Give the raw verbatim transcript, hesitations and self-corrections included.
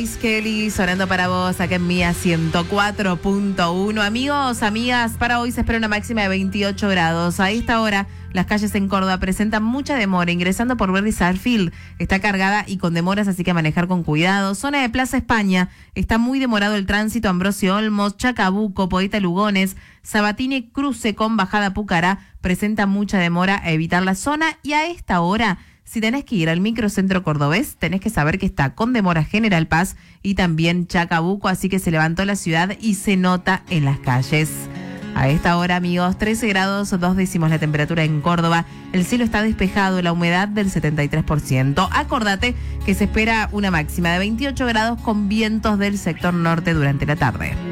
Kelly sonando para vos acá en Mía ciento cuatro punto uno. Amigos, amigas, para hoy se espera una máxima de veintiocho grados. A esta hora, las calles en Córdoba presentan mucha demora. Ingresando por Verde y Sarfield está cargada y con demoras, así que a manejar con cuidado. Zona de Plaza España, está muy demorado el tránsito. Ambrosio Olmos, Chacabuco, Poeta Lugones, Sabatini Cruce con bajada Pucará presenta mucha demora, a evitar la zona. Y a esta hora, si tenés que ir al microcentro cordobés, tenés que saber que está con demora General Paz y también Chacabuco, así que se levantó la ciudad y se nota en las calles. A esta hora, amigos, trece grados, dos décimos la temperatura en Córdoba. El cielo está despejado, la humedad del setenta y tres por ciento. Acordate que se espera una máxima de veintiocho grados con vientos del sector norte durante la tarde.